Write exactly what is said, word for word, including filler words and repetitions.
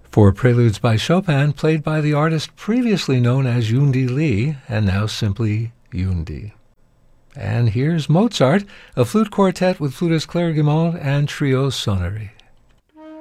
Four preludes by Chopin, played by the artist previously known as Yundi Lee, and now simply Yundi. And here's Mozart, a flute quartet with flutist Claire Guimond and trio sonnerie.